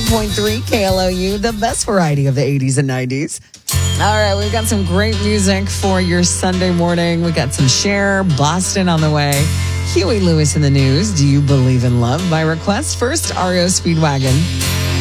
91.3 KLOU, the best variety of the 80s and 90s. All right, we've got some great music for your Sunday morning. We got some Cher, Boston on the way. Huey Lewis in the news. Do you believe in love? By request, first REO Speedwagon.